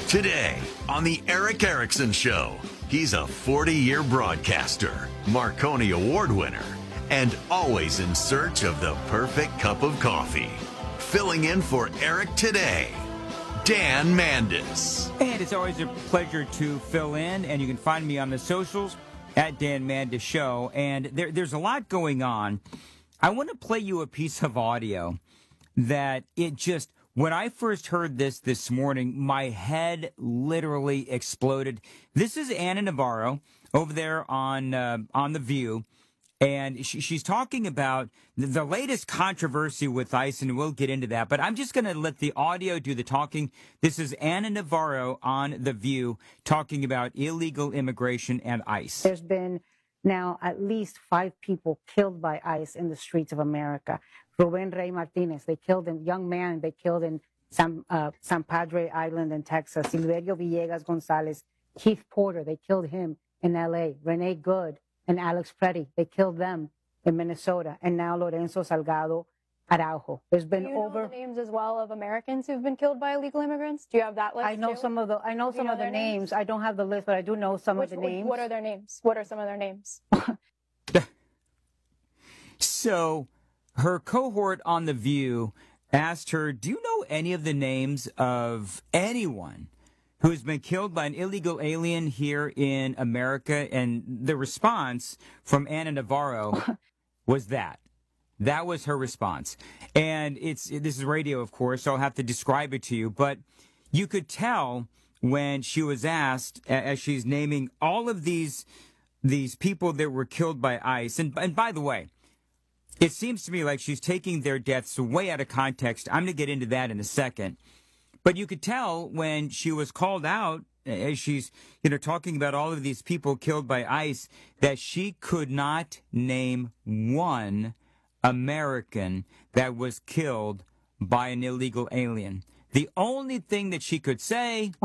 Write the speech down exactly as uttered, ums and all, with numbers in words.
Today on the Eric Erickson Show, he's a forty-year broadcaster, Marconi Award winner, and always in search of the perfect cup of coffee. Filling in for Eric today, Dan Mandis. And it's always a pleasure to fill in, and you can find me on the socials at Dan Mandis Show. And there, there's a lot going on. I want to play you a piece of audio that it just, when I first heard this this morning, my head literally exploded. This is Ana Navarro over there on uh, on The View, and she, she's talking about the, the latest controversy with ICE, and we'll get into that. But I'm just going to let the audio do the talking. This is Ana Navarro on The View talking about illegal immigration and ICE. There's been now at least five people killed by ICE in the streets of America. Ruben Rey Martinez, they killed a young man, they killed in San, uh, San Padre Island in Texas. Silverio Villegas Gonzalez, Keith Porter, they killed him in L A. Renee Good and Alex Preddy, they killed them in Minnesota. And now Lorenzo Salgado Araujo. There's been Do you over know the names as well of Americans who've been killed by illegal immigrants? Do you have that list? I know too? some of the I know Do you some know of the their names. names? I don't have the list, but I do know some Which, of the names. What are their names? What are some of their names? So her cohort on The View asked her, do you know any of the names of anyone who has been killed by an illegal alien here in America? And the response from Ana Navarro was that. That was her response. And it's this is radio, of course, so I'll have to describe it to you. But you could tell when she was asked, as she's naming all of these these people that were killed by ICE. And, and by the way, it seems to me like she's taking their deaths way out of context. I'm going to get into that in a second. But you could tell when she was called out, as she's, you know, talking about all of these people killed by ICE, that she could not name one American that was killed by an illegal alien. The only thing that she could say